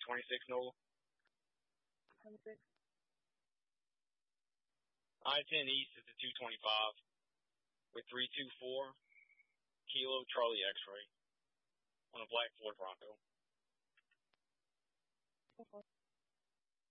I-26 Nola. 26. I-10 East is the 225 with 324 Kilo Charlie X-ray on a black Ford Bronco. Okay.